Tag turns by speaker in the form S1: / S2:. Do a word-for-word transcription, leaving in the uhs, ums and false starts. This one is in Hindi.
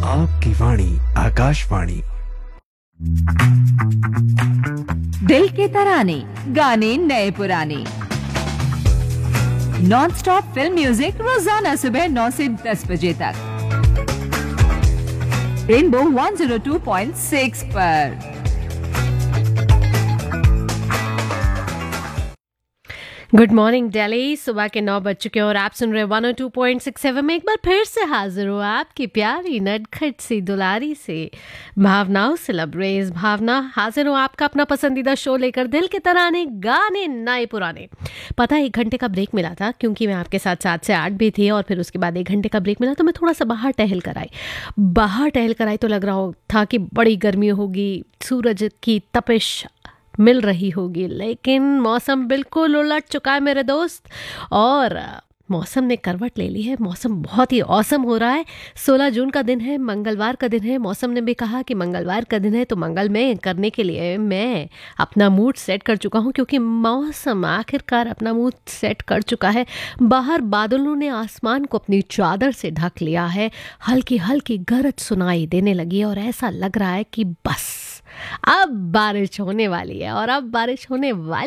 S1: आपकी वाणी आकाशवाणी।
S2: दिल के तराने, गाने नए पुराने, नॉन स्टॉप फिल्म म्यूजिक रोजाना सुबह नौ से दस बजे तक rainbow one zero two point six पर।
S3: गुड मॉर्निंग दिल्ली, सुबह के नौ बज चुके हैं और आप सुन रहे हैं one O two point six seven में। एक बार फिर से हाजिर हो आपकी प्यारी नटखट सी दुलारी से भावनाओं से लबरेज भावना। हाजिर हो आपका अपना पसंदीदा शो लेकर, दिल के तराने, गाने नए पुराने। पता है, एक घंटे का ब्रेक मिला था क्योंकि मैं आपके साथ सात से आठ भी थी और फिर उसके बाद एक घंटे का ब्रेक मिला तो मैं थोड़ा सा बाहर टहल कर आई। बाहर टहल कर आई तो लग रहा था कि बड़ी गर्मी होगी, सूरज की तपिश मिल रही होगी, लेकिन मौसम बिल्कुल उलट चुका है मेरे दोस्त। और मौसम ने करवट ले ली है, मौसम बहुत ही औसम हो रहा है। सोलह जून का दिन है, मंगलवार का दिन है। मौसम ने भी कहा कि मंगलवार का दिन है तो मंगल में करने के लिए मैं अपना मूड सेट कर चुका हूँ, क्योंकि मौसम आखिरकार अपना मूड सेट कर चुका है। बाहर बादलों ने आसमान को अपनी चादर से ढक लिया है, हल्की हल्की गरज सुनाई देने लगी है और ऐसा लग रहा है कि बस अब बारिश होने वाली है। और अब बारिश होने वाली